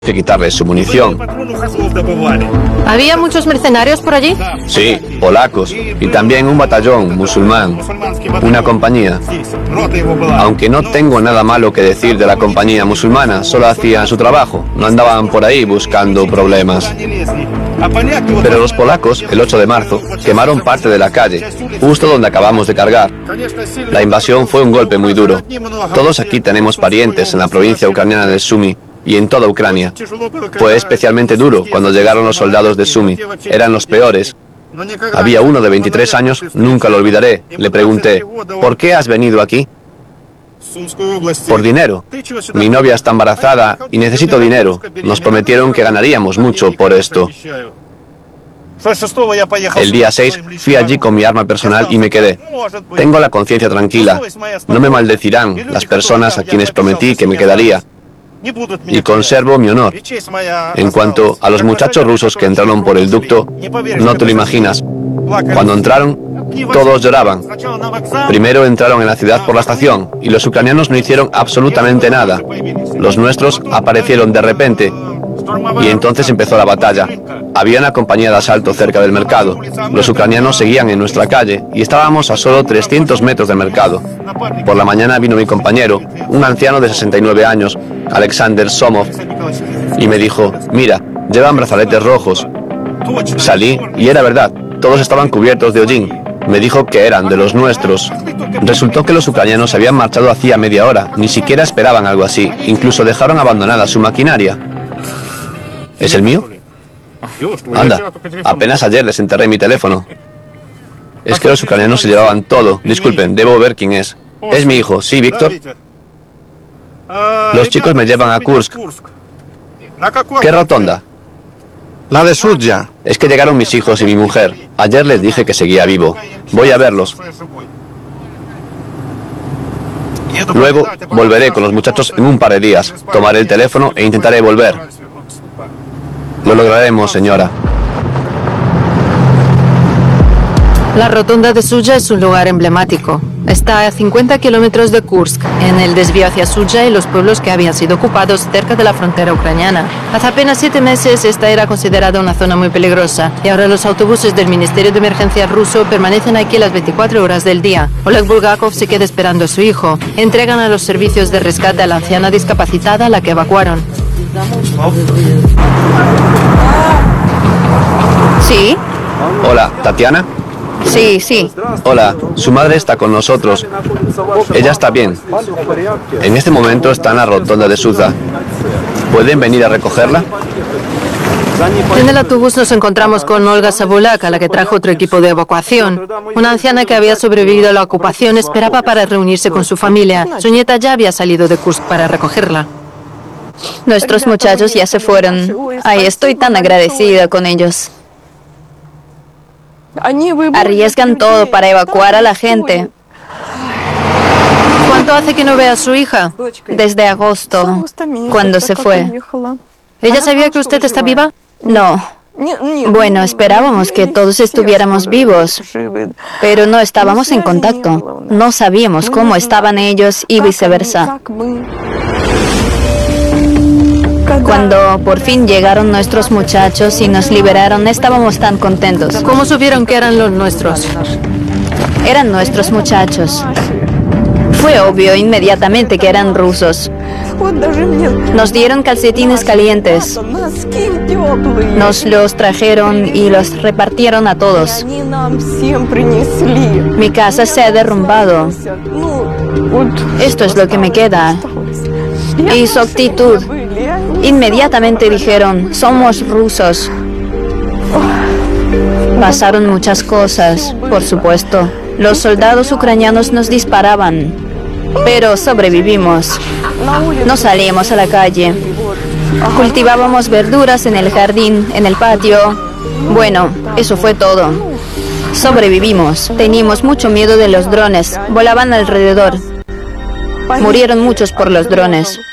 que quitarles su munición. ¿Había muchos mercenarios por allí? Sí, polacos, y también un batallón musulmán, una compañía. Aunque no tengo nada malo que decir de la compañía musulmana, solo hacían su trabajo, no andaban por ahí buscando problemas. Pero los polacos, el 8 de marzo, quemaron parte de la calle, justo donde acabamos de cargar. La invasión fue un golpe muy duro. Todos aquí tenemos parientes en la provincia ucraniana de Sumy y en toda Ucrania. Fue especialmente duro cuando llegaron los soldados de Sumy. Eran los peores. Había uno de 23 años, nunca lo olvidaré. Le pregunté, ¿por qué has venido aquí? Por dinero. Mi novia está embarazada y necesito dinero. Nos prometieron que ganaríamos mucho por esto. El día 6 fui allí con mi arma personal y me quedé. Tengo la conciencia tranquila. No me maldecirán las personas a quienes prometí que me quedaría. Y conservo mi honor. En cuanto a los muchachos rusos que entraron por el ducto, no te lo imaginas. Cuando entraron, todos lloraban. Primero entraron en la ciudad por la estación y los ucranianos no hicieron absolutamente nada. Los nuestros aparecieron de repente y entonces empezó la batalla. Había una compañía de asalto cerca del mercado. Los ucranianos seguían en nuestra calle y estábamos a solo 300 metros del mercado. Por la mañana vino mi compañero, un anciano de 69 años, Alexander Somov, y me dijo, mira, llevan brazaletes rojos. Salí y era verdad, todos estaban cubiertos de hollín. Me dijo que eran de los nuestros. Resultó que los ucranianos se habían marchado hacía media hora, ni siquiera esperaban algo así, incluso dejaron abandonada su maquinaria. ¿Es el mío? Anda, apenas ayer les enterré mi teléfono. Es que los ucranianos se llevaban todo. Disculpen, debo ver quién es. Es mi hijo, ¿sí, Víctor? Los chicos me llevan a Kursk. ¿Qué rotonda? La de Sudzha. Es que llegaron mis hijos y mi mujer. Ayer les dije que seguía vivo. Voy a verlos. Luego volveré con los muchachos en un par de días. Tomaré el teléfono e intentaré volver. Lo lograremos, señora. La rotonda de Sudzha es un lugar emblemático. Está a 50 kilómetros de Kursk, en el desvío hacia Sudzha y los pueblos que habían sido ocupados cerca de la frontera ucraniana. Hace apenas 7 meses esta era considerada una zona muy peligrosa y ahora los autobuses del Ministerio de Emergencias ruso permanecen aquí las 24 horas del día. Oleg Bulgakov se queda esperando a su hijo. Entregan a los servicios de rescate a la anciana discapacitada a la que evacuaron. ¿Sí? Hola, ¿Tatiana? Sí. Hola, su madre está con nosotros. Ella está bien. En este momento está en la rotonda de Sudzha. ¿Pueden venir a recogerla? En el autobús nos encontramos con Olga Sabulak, a la que trajo otro equipo de evacuación. Una anciana que había sobrevivido a la ocupación esperaba para reunirse con su familia. Su nieta ya había salido de Kursk para recogerla. Nuestros muchachos ya se fueron. Ay, estoy tan agradecida con ellos. Arriesgan todo para evacuar a la gente. ¿Cuánto hace que no ve a su hija? Desde agosto, cuando se fue. ¿Ella sabía que usted está viva? No. Bueno, esperábamos que todos estuviéramos vivos, pero no estábamos en contacto. No sabíamos cómo estaban ellos y viceversa. Cuando por fin llegaron nuestros muchachos y nos liberaron, estábamos tan contentos. ¿Cómo supieron que eran los nuestros? Eran nuestros muchachos. Fue obvio inmediatamente que eran rusos. Nos dieron calcetines calientes. Nos los trajeron y los repartieron a todos. Mi casa se ha derrumbado. Esto es lo que me queda. Y su actitud. Inmediatamente dijeron, somos rusos. Pasaron muchas cosas, por supuesto. Los soldados ucranianos nos disparaban, pero sobrevivimos. No salíamos a la calle. Cultivábamos verduras en el jardín, en el patio. Bueno, eso fue todo. Sobrevivimos. Teníamos mucho miedo de los drones. Volaban alrededor. Murieron muchos por los drones.